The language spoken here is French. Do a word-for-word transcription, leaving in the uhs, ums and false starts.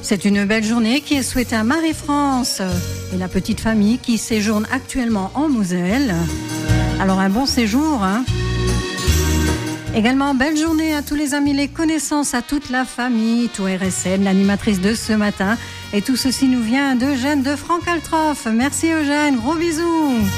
C'est une belle journée qui est souhaitée à Marie-France et la petite famille qui séjourne actuellement en Moselle. Alors un bon séjour, hein. Également, belle journée à tous les amis, les connaissances, à toute la famille, tout R S N, l'animatrice de ce matin. Et tout ceci nous vient d'Eugène de Franck Altroff. Merci Eugène, gros bisous.